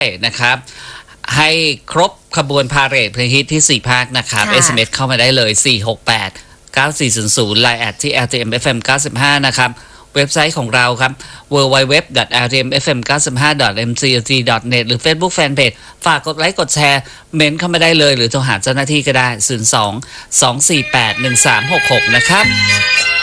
นะครับให้ครบขบวนพาเหรดเพลงฮิตที่4ภาคนะครับ SMS เข้ามาได้เลย468 9400 Line แอดที่ LTMFM 95นะครับเว็บไซต์ของเราครับ www.ltmfm95.mct.net หรือ Facebook Fanpage ฝากกดไลค์กดแชร์เม้นเข้ามาได้เลยหรือโทรหาเจ้าหน้าที่ก็ได้02 248 1366นะครับ